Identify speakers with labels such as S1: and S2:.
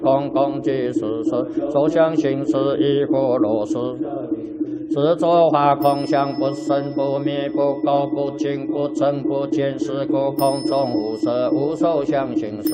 S1: 公共即是事，所相信是一果落实。自作化空相不生不灭不垢不净不增不减是故空中无色无受相行识。